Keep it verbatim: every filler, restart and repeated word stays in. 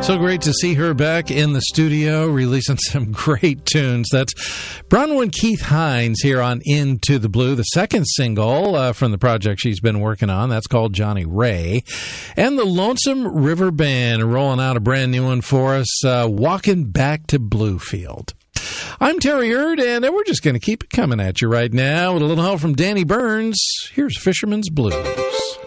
So great to see her back in the studio, releasing some great tunes. That's Bronwyn Keith Hines here on Into the Blue, the second single uh, from the project she's been working on. That's called Johnny Ray. And the Lonesome River Band rolling out a brand new one for us, uh, Walking Back to Bluefield. I'm Terry Erd, and we're just going to keep it coming at you right now with a little help from Danny Burns. Here's Fisherman's Blues.